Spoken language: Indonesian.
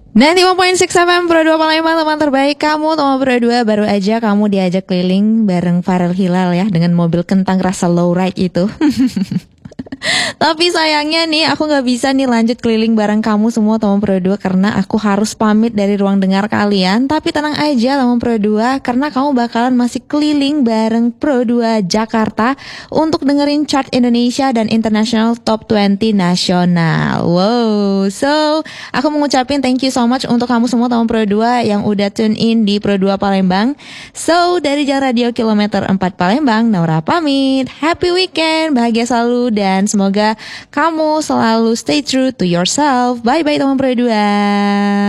95.6 FM Pro 2 Palembang, teman terbaik kamu. Teman Pro 2, baru aja kamu diajak keliling bareng Farel Hilal ya, dengan mobil kentang rasa lowride itu. Tapi sayangnya nih aku gak bisa nih lanjut keliling bareng kamu semua teman Pro 2, karena aku harus pamit dari ruang dengar kalian. Tapi tenang aja teman Pro 2, karena kamu bakalan masih keliling bareng Pro 2 Jakarta untuk dengerin chart Indonesia dan International Top 20 nasional. Wow, so aku mengucapin thank you so much untuk kamu semua teman Pro 2 yang udah tune in di Pro 2 Palembang. So dari Jalan Radio Kilometer 4 Palembang, Naura pamit. Happy weekend, bahagia selalu, dan semoga kamu selalu stay true to yourself. Bye-bye teman Pro 2.